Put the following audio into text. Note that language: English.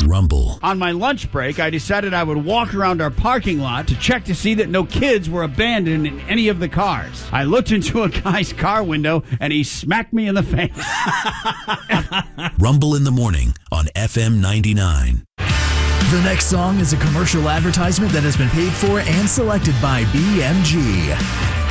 Rumble. On my lunch break, I decided I would walk around our parking lot to check to see that no kids were abandoned in any of the cars. I looked into a guy's car window, and he smacked me in the face. Rumble in the morning on FM 99. The next song is a commercial advertisement that has been paid for and selected by BMG.